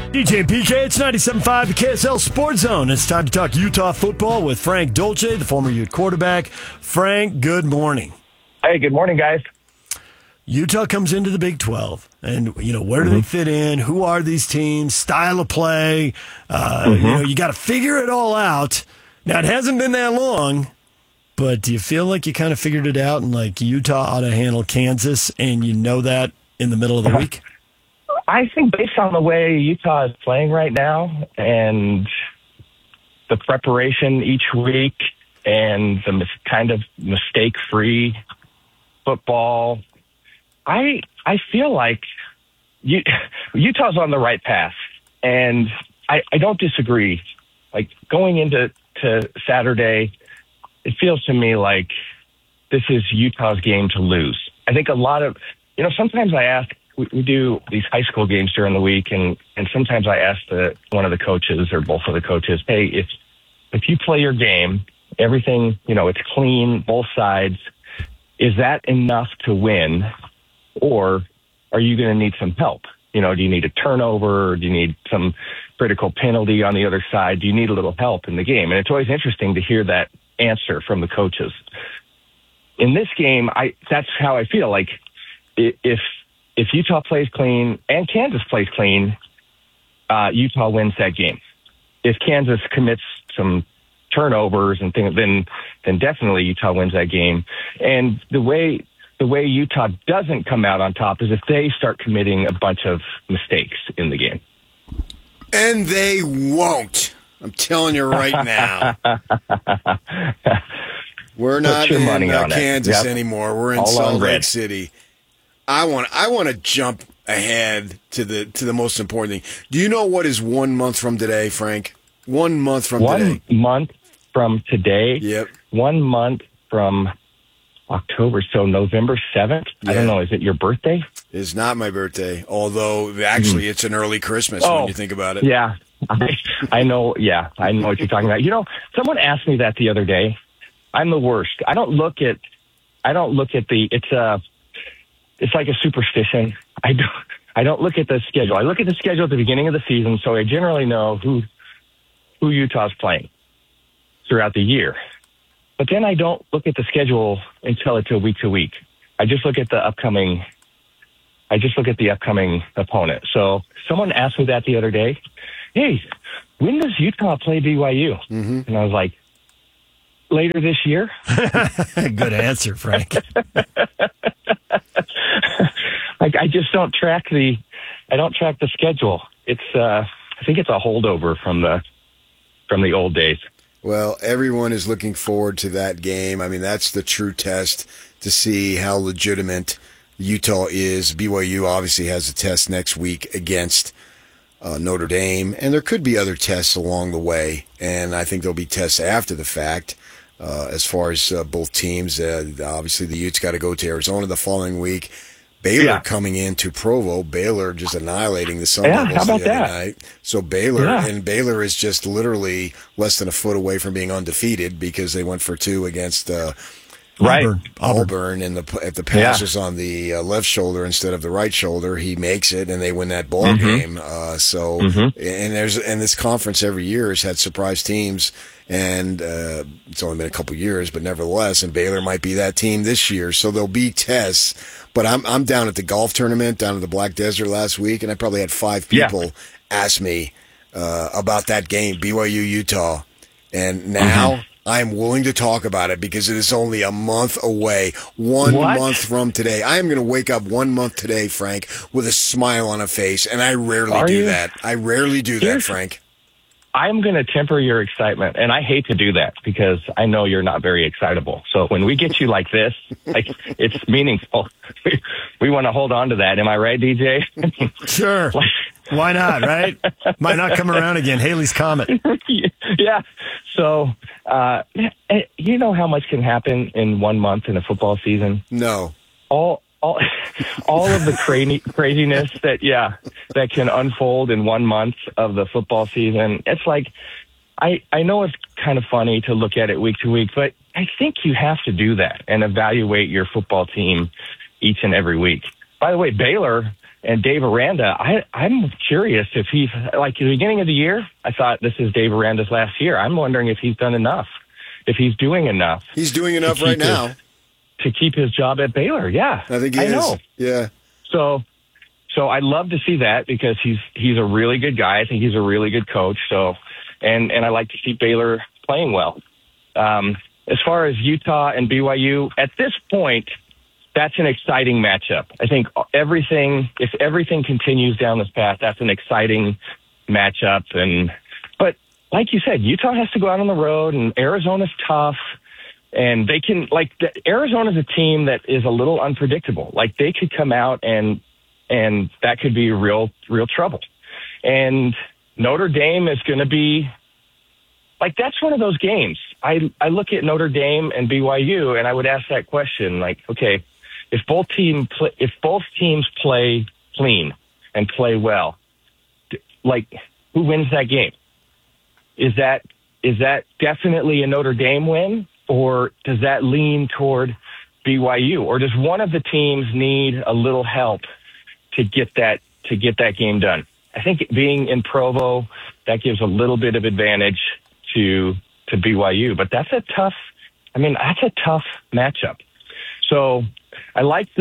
DJ and PK, it's 97.5, the KSL Sports Zone. It's time to talk Utah football with Frank Dolce, the former Ute quarterback. Frank, good morning. Hey, good morning, guys. Utah comes into the Big 12, and, where do they fit in? Who are these teams? Style of play? You got to figure it all out. Now, it hasn't been that long, but do you feel like you kind of figured it out and, Utah ought to handle Kansas, and you know that in the middle of the week? I think based on the way Utah is playing right now and the preparation each week and the kind of mistake-free football, I feel like Utah's on the right path. And I don't disagree. Going into Saturday, it feels to me like this is Utah's game to lose. I think a lot of, sometimes I ask, we do these high school games during the week, and sometimes I ask one of the coaches or both of the coaches, hey, if you play your game, everything, it's clean, both sides, is that enough to win, or are you going to need some help? Do you need a turnover? Or do you need some critical penalty on the other side? Do you need a little help in the game? And it's always interesting to hear that answer from the coaches. In this game, that's how I feel. If Utah plays clean and Kansas plays clean, Utah wins that game. If Kansas commits some turnovers and things, then definitely Utah wins that game. And the way Utah doesn't come out on top is if they start committing a bunch of mistakes in the game. And they won't. I'm telling you right now. We're not in Kansas anymore. We're in Salt Lake City. I want to jump ahead to the most important thing. Do you know what is 1 month from today, Frank? 1 month from today. 1 month from today? Yep. 1 month from October, so November 7th? Yeah. I don't know, is it your birthday? It's not my birthday, although actually it's an early Christmas when you think about it. Yeah, I know. Yeah, I know what you're talking about. Someone asked me that the other day. I'm the worst. I don't look at it's like a superstition. I don't look at the schedule. I look at the schedule at the beginning of the season, so I generally know who Utah's playing throughout the year. But then I don't look at the schedule until it's a week to week. I just look at the upcoming opponent. So someone asked me that the other day. Hey, when does Utah play BYU? Mm-hmm. And I was like, later this year. Good answer, Frank. I just don't track the schedule. It's I think it's a holdover from the old days. Well, everyone is looking forward to that game. I mean, that's the true test to see how legitimate Utah is. BYU obviously has a test next week against Notre Dame, and there could be other tests along the way, and I think there'll be tests after the fact. As far as both teams, obviously the Utes got to go to Arizona the following week. Baylor coming into Provo. Baylor just annihilating the Sun Devils the other night. So Baylor is just literally less than a foot away from being undefeated because they went for two against Auburn, and the pass was on the left shoulder instead of the right shoulder. He makes it, and they win that ball game. And this conference every year has had surprise teams. And it's only been a couple years, but nevertheless, and Baylor might be that team this year. So there'll be tests. But I'm down at the golf tournament down at the Black Desert last week, and I probably had 5 people ask me about that game, BYU-Utah. And now I'm willing to talk about it because it is only a month away. 1 month from today. I am going to wake up 1 month today, Frank, with a smile on a face, and I rarely do that. I rarely do that, Frank. I'm going to temper your excitement, and I hate to do that because I know you're not very excitable. So when we get you like this, it's meaningful. We want to hold on to that. Am I right, DJ? Sure. Why not, right? Might not come around again. Haley's Comet. Yeah. So, you know how much can happen in 1 month in a football season? No. All of the craziness that can unfold in 1 month of the football season. It's like, I know it's kind of funny to look at it week to week, but I think you have to do that and evaluate your football team each and every week. By the way, Baylor And Dave Aranda, I'm curious if he's, like, at the beginning of the year, I thought this is Dave Aranda's last year. I'm wondering if he's done enough, if he's doing enough. He's doing enough right now. To keep his job at Baylor, yeah. I think he is. know. Yeah. So I'd love to see that because he's a really good guy. I think he's a really good coach. So, and I like to see Baylor playing well. As far as Utah and BYU, at this point, that's an exciting matchup. I think if everything continues down this path, that's an exciting matchup. But like you said, Utah has to go out on the road, and Arizona's tough. And they can, Arizona's a team that is a little unpredictable. Like, they could come out and that could be real trouble. And Notre Dame is going to be, like, that's one of those games. I look at Notre Dame and BYU, and I would ask that question, like, okay, if both teams play clean and play well, like, who wins that game? Is that definitely a Notre Dame win, or does that lean toward BYU, or does one of the teams need a little help to get that game done? I think being in Provo, that gives a little bit of advantage to BYU, but that's a tough matchup. So I like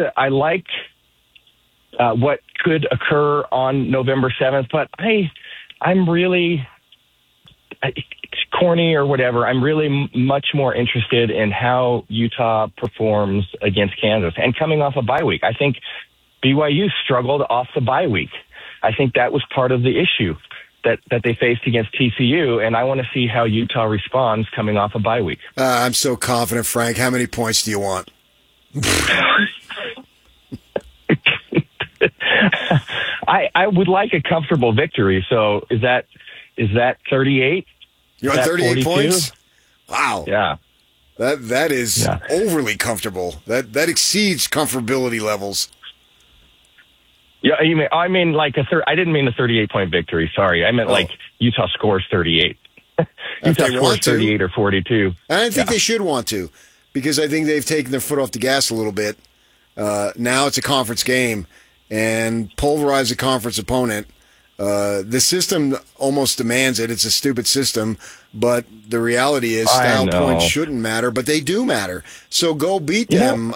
what could occur on November 7th, but I'm really, it's corny or whatever. I'm really much more interested in how Utah performs against Kansas and coming off a bye week. I think BYU struggled off the bye week. I think that was part of the issue that they faced against TCU, and I want to see how Utah responds coming off a bye week. I'm so confident, Frank. How many points do you want? I would like a comfortable victory. So is that 38? You want 38 points? Wow. Yeah. That is overly comfortable. That exceeds comfortability levels. Yeah, I mean like I didn't mean a 38-point victory. Sorry, I meant like Utah scores 38. Utah scores 38 or 42. And I think they should want to, because I think they've taken their foot off the gas a little bit. Now it's a conference game, and pulverize a conference opponent. The system almost demands it. It's a stupid system, but the reality is style points shouldn't matter, but they do matter. So go beat them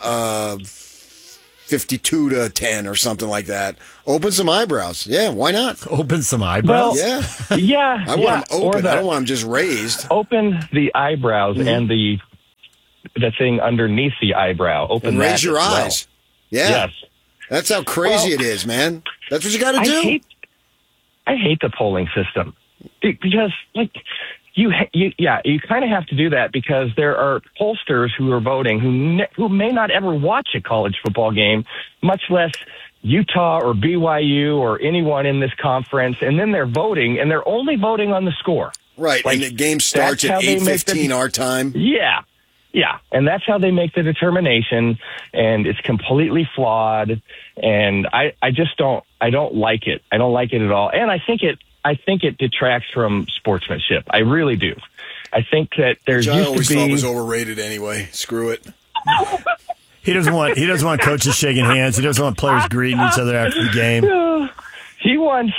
52-10 or something like that. Open some eyebrows. Yeah, why not? Open some eyebrows? Well, yeah. I want them open. I don't want them just raised. Open the eyebrows and the thing underneath the eyebrow. Open and raise your eyes. eyes. Yeah. Yes. That's how crazy it is, man. That's what you got to do. I hate the polling system because, like, you kind of have to do that because there are pollsters who are voting who may not ever watch a college football game, much less Utah or BYU or anyone in this conference, and then they're voting, and they're only voting on the score. Right, like, and the game starts at 8:15 our time. Yeah, and that's how they make the determination, and it's completely flawed, and I don't like it. I don't like it at all, and I think it detracts from sportsmanship. I really do. I think that there's I always thought was overrated anyway. Screw it. He doesn't want coaches shaking hands. He doesn't want players greeting each other after the game. He wants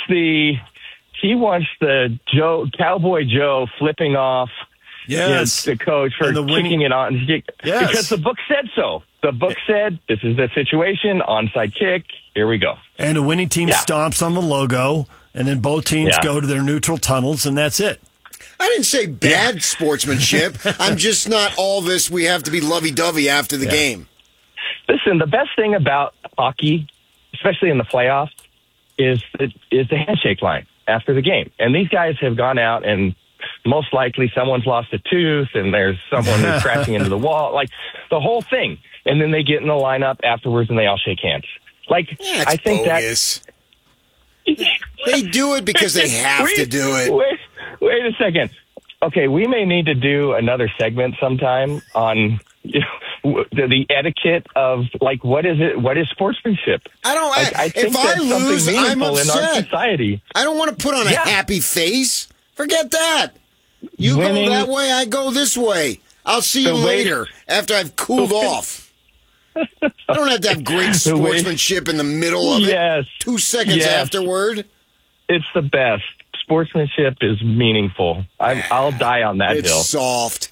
the Cowboy Joe flipping off the coach for kicking it on. Yes. Because the book said so. The book said, this is the situation, onside kick, here we go. And the winning team stomps on the logo, and then both teams go to their neutral tunnels, and that's it. I didn't say bad sportsmanship. I'm just not all this, we have to be lovey-dovey after the game. Listen, the best thing about hockey, especially in the playoffs, is the handshake line after the game. And these guys have gone out and most likely someone's lost a tooth and there's someone who's crashing into the wall, like the whole thing. And then they get in the lineup afterwards and they all shake hands. Like, I think bogus. They do it because they have to do it. Wait a second. Okay, we may need to do another segment sometime on the etiquette of, like, what is it? What is sportsmanship? I think if I lose, I'm upset. In our society. I don't want to put on a happy face. Forget that. You go that way, I go this way. I'll see you later after I've cooled off. I don't have to have great sportsmanship in the middle of it. 2 seconds afterward. It's the best. Sportsmanship is meaningful. I'll die on that hill. It's soft.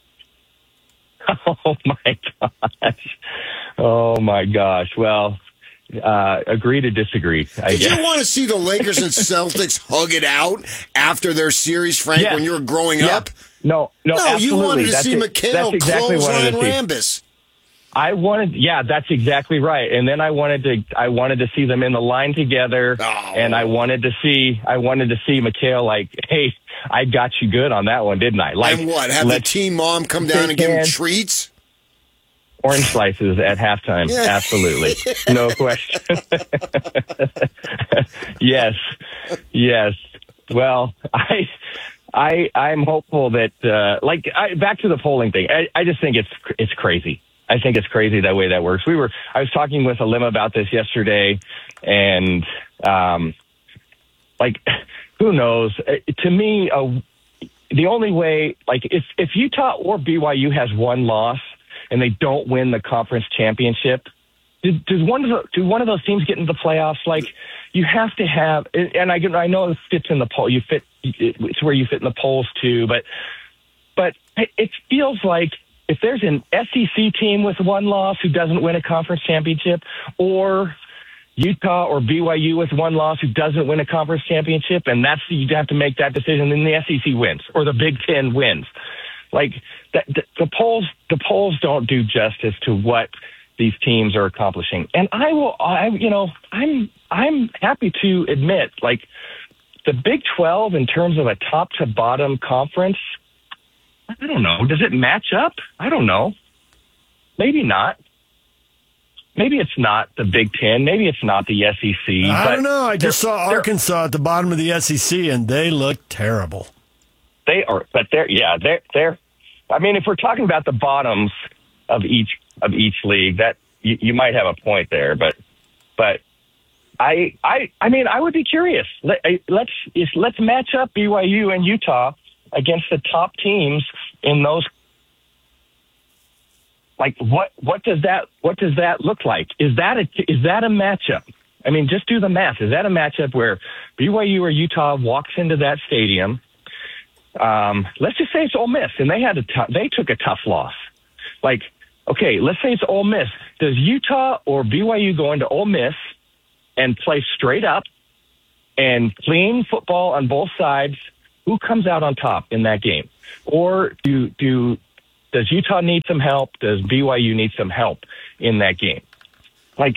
Oh, my gosh. Oh, my gosh. Well, agree to disagree, I guess. Did you want to see the Lakers and Celtics hug it out after their series, Frank, when you were growing up? No, absolutely. You wanted to see McHale clothesline Rambis. That's exactly right. And then I wanted to see them in the line together, and I wanted to see McHale like, hey, I got you good on that one, didn't I? Like, and what? Have the team mom come down and give him treats? Orange slices at halftime. Yeah. Absolutely. No question. Yes. Well, I'm hopeful that, back to the polling thing. I just think it's crazy. I think it's crazy that way that works. I was talking with Alim about this yesterday, and who knows? To me, the only way, if Utah or BYU has one loss and they don't win the conference championship, do one of those teams get into the playoffs? Like, you have to have, and I know it fits in the poll. It's where you fit in the polls too, but it feels like if there's an SEC team with one loss who doesn't win a conference championship, or Utah or BYU with one loss who doesn't win a conference championship, and you have to make that decision, then the SEC wins or the Big Ten wins. Like, the polls don't do justice to what these teams are accomplishing. And I'm happy to admit, like, the Big 12 in terms of a top to bottom conference, I don't know. Does it match up? I don't know. Maybe not. Maybe it's not the Big Ten. Maybe it's not the SEC. I don't know. I just saw Arkansas at the bottom of the SEC, and they look terrible. They are, but they're. I mean, if we're talking about the bottoms of each league, that you might have a point there. But I mean, I would be curious. Let's match up BYU and Utah against the top teams in those. Like, what does that look like? Is that a matchup? I mean, just do the math. Is that a matchup where BYU or Utah walks into that stadium? Let's just say it's Ole Miss, and they took a tough loss. Like, okay, let's say it's Ole Miss. Does Utah or BYU go into Ole Miss and play straight up and clean football on both sides? Who comes out on top in that game? Or does Utah need some help? Does BYU need some help in that game? Like,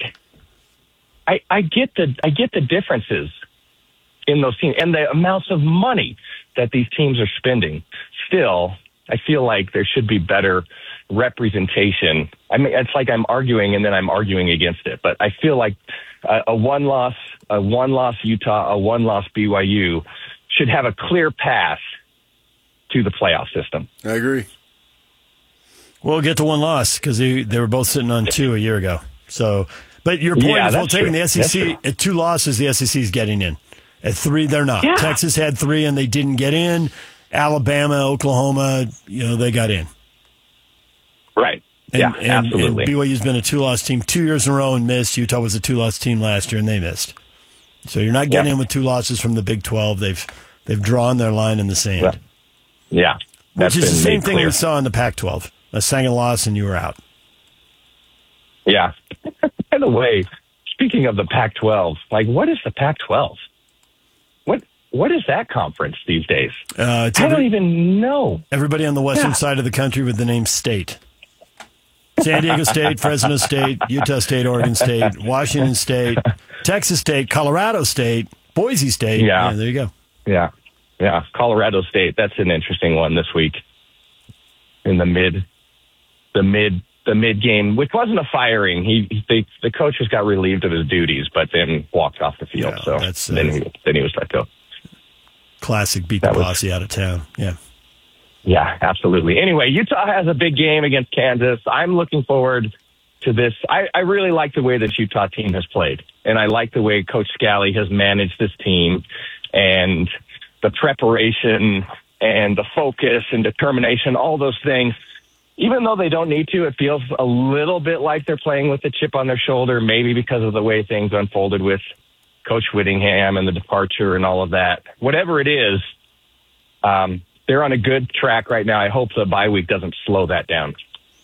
I get the differences in those teams and the amounts of money that these teams are spending. Still, I feel like there should be better representation. I mean, it's like I'm arguing and then I'm arguing against it. But I feel like a one-loss Utah, a one-loss BYU should have a clear path to the playoff system. I agree. We'll get to one loss because they were both sitting on 2 a year ago. So, but your point is, well, taking the SEC at 2 losses, the SEC is getting in. At 3, they're not. Yeah. Texas had 3 and they didn't get in. Alabama, Oklahoma, they got in. Right. Absolutely. And BYU's been a 2-loss team 2 years in a row and missed. Utah was a 2-loss team last year and they missed. So you're not getting in with 2 losses from the Big 12. They've drawn their line in the sand. Yeah. Which is the same thing we saw in the Pac-12. A second loss and you were out. Yeah. By the way, speaking of the Pac-12, like, what is the Pac-12? What is that conference these days? I don't even know. Everybody on the western side of the country with the name State. San Diego State, Fresno State, Utah State, Oregon State, Washington State, Texas State, Colorado State, Boise State. Yeah, there you go. Yeah. Colorado State. That's an interesting one this week. In the mid game, which wasn't a firing. The coach just got relieved of his duties, but then walked off the field. Then he was let go. Classic beat the posse out of town. Yeah, absolutely. Anyway, Utah has a big game against Kansas. I'm looking forward to this. I really like the way this Utah team has played, and I like the way Coach Scally has managed this team, and the preparation and the focus and determination, all those things. even though they don't need to, it feels a little bit like they're playing with a chip on their shoulder, maybe because of the way things unfolded with Coach Whittingham and the departure and all of that. Whatever it is, they're on a good track right now. I hope the bye week doesn't slow that down.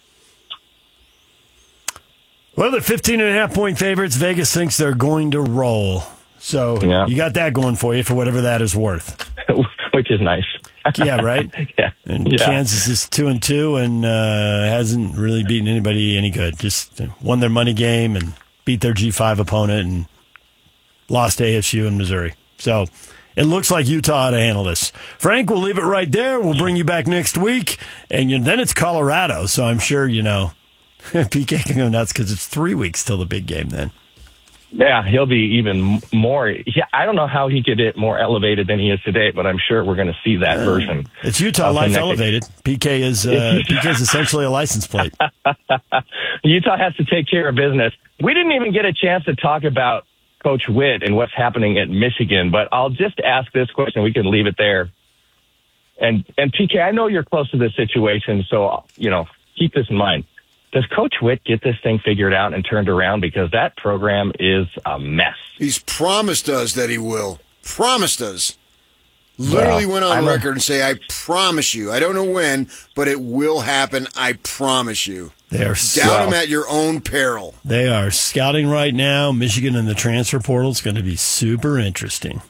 Well, they're 15.5-point favorites. Vegas thinks they're going to roll. So You got that going for you for whatever that is worth. Which is nice. Yeah, right? Yeah. And Kansas is 2-2 and hasn't really beaten anybody any good. Just won their money game and beat their G5 opponent and lost to ASU and Missouri. So it looks like Utah ought to handle this. Frank, we'll leave it right there. We'll bring you back next week. And then it's Colorado, so I'm sure, PK can go nuts because it's 3 weeks till the big game then. Yeah, he'll be even more. Yeah, I don't know how he could get more elevated than he is today, but I'm sure we're going to see that version. It's Utah Life Elevated. PK is essentially a license plate. Utah has to take care of business. We didn't even get a chance to talk about Coach Witt and what's happening at Michigan, but I'll just ask this question. We can leave it there. And PK, I know you're close to this situation, so keep this in mind. Does Coach Witt get this thing figured out and turned around? Because that program is a mess. He's promised us that he will. Promised us. Literally went on record and say, I promise you. I don't know when, but it will happen. I promise you. Doubt him at your own peril. They are scouting right now. Michigan in the transfer portal is going to be super interesting.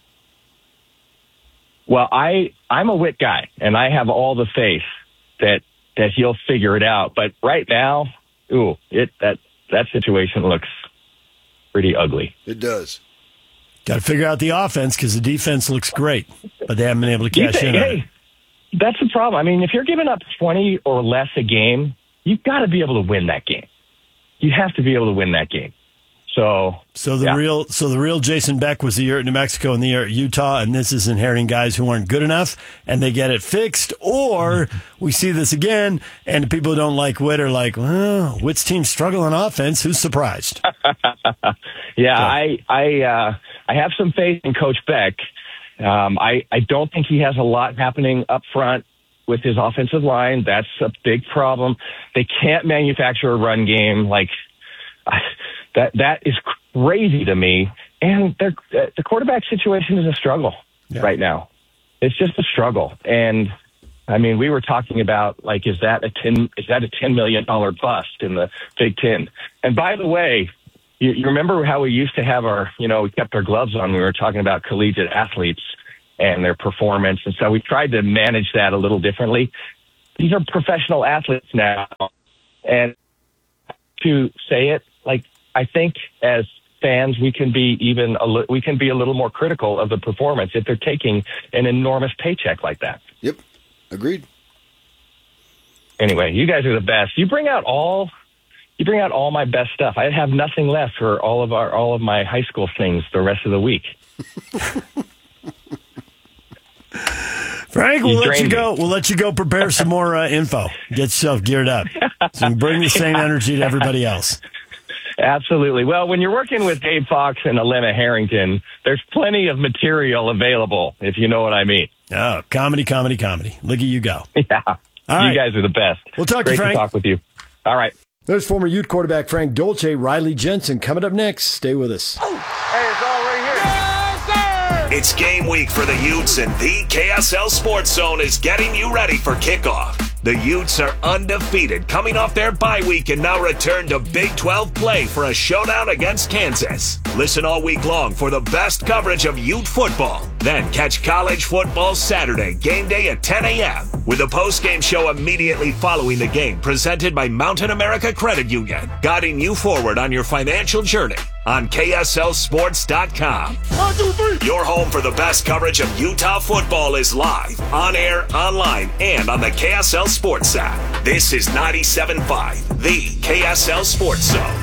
Well, I'm a Witt guy, and I have all the faith that he'll figure it out. But right now, that situation looks pretty ugly. It does. Got to figure out the offense because the defense looks great, but they haven't been able to cash in on it. That's the problem. I mean, if you're giving up 20 or less a game, you've got to be able to win that game. You have to be able to win that game. So the real Jason Beck was the year at New Mexico and the year at Utah, and this is inheriting guys who aren't good enough, and they get it fixed. Or we see this again, and the people who don't like Witt are like, well, Witt's team struggle on offense. Who's surprised? I have some faith in Coach Beck. I don't think he has a lot happening up front with his offensive line. That's a big problem. They can't manufacture a run game That is crazy to me. And the quarterback situation is a struggle right now. It's just a struggle. And I mean, we were talking about is that a $10 million bust in the Big Ten? And by the way, you remember how we used to have we kept our gloves on. We were talking about collegiate athletes and their performance. And so we tried to manage that a little differently. These are professional athletes now. And to say it, I think as fans, we can be a little more critical of the performance if they're taking an enormous paycheck like that. Yep, agreed. Anyway, you guys are the best. You bring out all my best stuff. I have nothing left for all of my high school things the rest of the week. Frank, we'll let you go. We'll let you go prepare some more info. Get yourself geared up. So you bring the same energy to everybody else. Absolutely. Well, when you're working with Dave Fox and Alema Harrington, there's plenty of material available, if you know what I mean. Oh, comedy. Look at you go. Yeah. All right. You guys are the best. We'll talk to you, Frank. Great to talk with you. All right. There's former Ute quarterback Frank Dolce, Riley Jensen coming up next. Stay with us. Hey, it's all right here. Yes, sir! It's game week for the Utes, and the KSL Sports Zone is getting you ready for kickoff. The Utes are undefeated, coming off their bye week and now return to Big 12 play for a showdown against Kansas. Listen all week long for the best coverage of Ute football. Then catch college football Saturday, game day at 10 a.m. with a post-game show immediately following the game presented by Mountain America Credit Union, guiding you forward on your financial journey on KSLSports.com. 1, 2, 3. Your home for the best coverage of Utah football is live, on air, online, and on the KSL Sports app. This is 97.5, the KSL Sports Zone.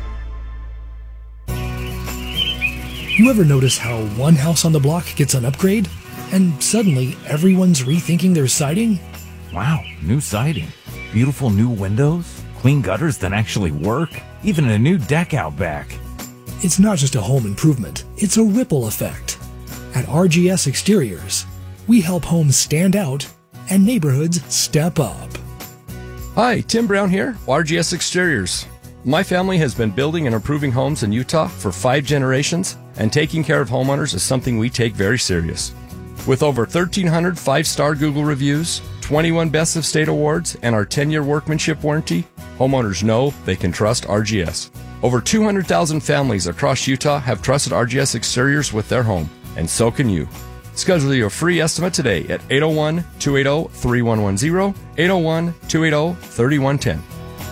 You ever notice how one house on the block gets an upgrade, and suddenly everyone's rethinking their siding? Wow, new siding. Beautiful new windows, clean gutters that actually work, even a new deck out back. It's not just a home improvement, it's a ripple effect. At RGS Exteriors, we help homes stand out and neighborhoods step up. Hi, Tim Brown here, RGS Exteriors. My family has been building and improving homes in Utah for 5 generations, and taking care of homeowners is something we take very serious. With over 1,300 5-star Google reviews, 21 Best of State awards, and our 10-year workmanship warranty, homeowners know they can trust RGS. Over 200,000 families across Utah have trusted RGS Exteriors with their home, and so can you. Schedule your free estimate today at 801-280-3110, 801-280-3110.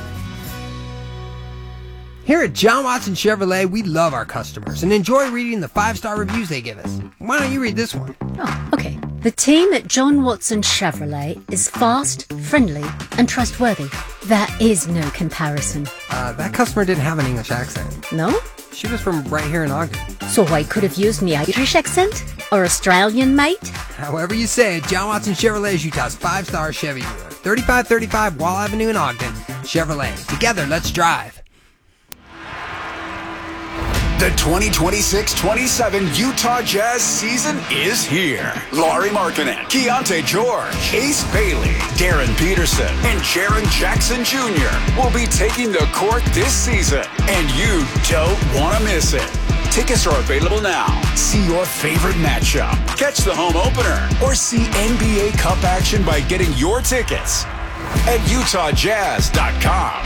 Here at John Watson Chevrolet, we love our customers and enjoy reading the 5-star reviews they give us. Why don't you read this one? Oh, okay. The team at John Watson Chevrolet is fast, friendly, and trustworthy. There is no comparison. That customer didn't have an English accent. No? She was from right here in Ogden. So I could have used my Irish accent? Or Australian, mate? However you say it, John Watson Chevrolet is Utah's 5-star Chevy dealer. 3535 Wall Avenue in Ogden. Chevrolet. Together, let's drive. The 2026-27 Utah Jazz season is here. Laurie Markkinen, Keontae George, Ace Bailey, Darren Peterson, and Jaren Jackson Jr. will be taking the court this season, and you don't want to miss it. Tickets are available now. See your favorite matchup, catch the home opener, or see NBA Cup action by getting your tickets at UtahJazz.com.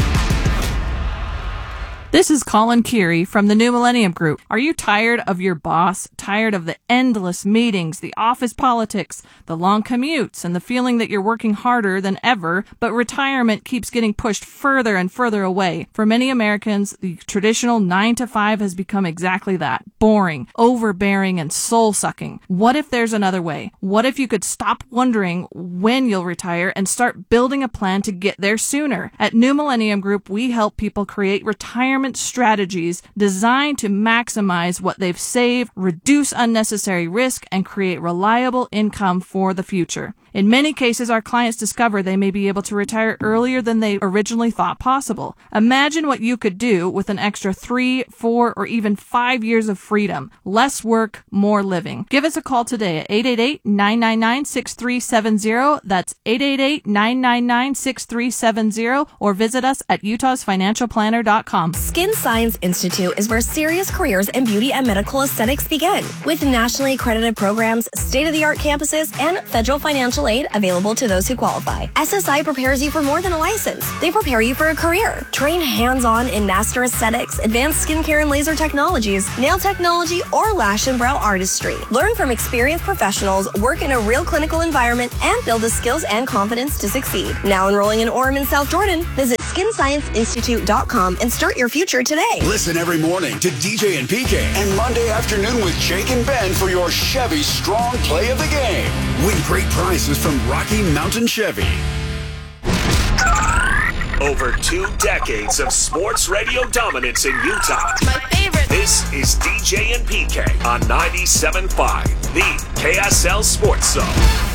This is Colin Keary from the New Millennium Group. Are you tired of your boss? Tired of the endless meetings, the office politics, the long commutes, and the feeling that you're working harder than ever, but retirement keeps getting pushed further and further away? For many Americans, the traditional 9-to-5 has become exactly that. Boring, overbearing, and soul-sucking. What if there's another way? What if you could stop wondering when you'll retire and start building a plan to get there sooner? At New Millennium Group, we help people create retirement strategies designed to maximize what they've saved, reduce unnecessary risk, and create reliable income for the future. In many cases, our clients discover they may be able to retire earlier than they originally thought possible. Imagine what you could do with an extra 3, 4, or even 5 years of freedom. Less work, more living. Give us a call today at 888-999-6370. That's 888-999-6370, or visit us at utahsfinancialplanner.com. Skin Science Institute is where serious careers in beauty and medical aesthetics begin. With nationally accredited programs, state-of-the-art campuses, and federal financial aid available to those who qualify. SSI prepares you for more than a license. They prepare you for a career. Train hands-on in master aesthetics, advanced skincare and laser technologies, nail technology, or lash and brow artistry. Learn from experienced professionals, work in a real clinical environment, and build the skills and confidence to succeed. Now enrolling in Orem and South Jordan, visit SkinScienceInstitute.com and start your future today. Listen every morning to DJ and PK and Monday afternoon with Jake and Ben for your Chevy Strong Play of the Game. Win great prizes from Rocky Mountain Chevy. Over 2 decades of sports radio dominance in Utah. My favorite. This is DJ and PK on 97.5, the KSL Sports Zone.